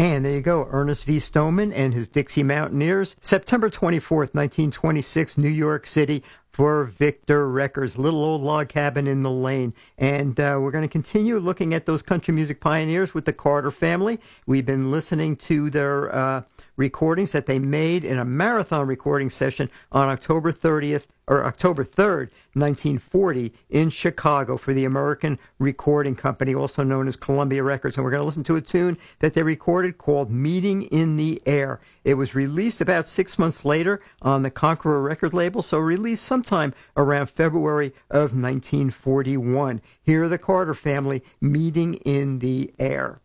And there you go, Ernest V. Stoneman and his Dixie Mountaineers, September 24th, 1926, New York City, for Victor Records, Little Old Log Cabin in the Lane. And we're going to continue looking at those country music pioneers with the Carter family. We've been listening to their recordings that they made in a marathon recording session on October 30th, or October 3rd, 1940, in Chicago for the American Recording Company, also known as Columbia Records. And we're going to listen to a tune that they recorded called Meeting in the Air. It was released about 6 months later on the Conqueror record label, so released sometime around February of 1941. Here are the Carter family, Meeting in the Air.